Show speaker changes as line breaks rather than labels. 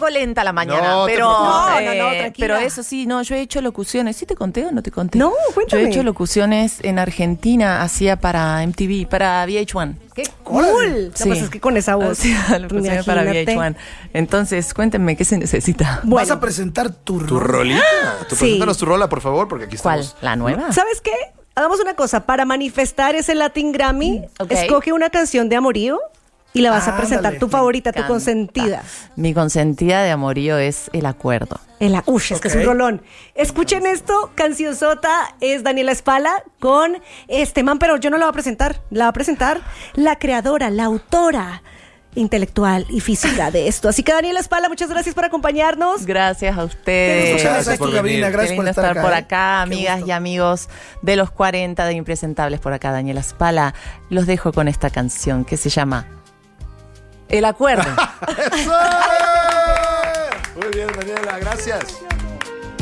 algo lenta la mañana,
No,
pero
no, tranquila.
pero eso sí, no, yo he hecho locuciones. ¿Sí te conté o no te conté?
No, cuéntame.
Yo he hecho locuciones en Argentina, hacía para MTV, para VH1.
¡Qué cool!
Sí.
No, pues es que con esa voz.
Hacía locuciones para
imagínate.
VH1. Entonces, cuéntenme, ¿qué se necesita?
Bueno.
Vas a presentar tu
¿Tu rolita?
Sí.
Preséntanos tu rola, por favor, porque aquí
¿Cuál?
estamos.
¿La nueva?
¿Sabes qué? Hagamos una cosa. Para manifestar ese Latin Grammy,
ok.
escoge una canción de amorío y la vas a presentar.
Ándale,
Tu favorita, tu
Canta.
consentida.
Mi consentida de amorío es El Acuerdo.
Es que es un rolón. Escuchen esto, cancionzota, es Daniela Espala con este man, pero yo no la voy a presentar. La va a presentar la creadora, la autora intelectual y física de esto. Así que Daniela Espala, muchas gracias por acompañarnos.
Gracias a ustedes.
Muchas gracias
por
por Gabriela,
venir.
Qué
gracias por
lindo
estar acá.
por acá,
Qué
amigas
gusto.
y amigos de los 40 de Impresentables por acá, Daniela Spala. Los dejo con esta canción que se llama El Acuerdo.
¡Eso! Muy bien, Daniela, gracias.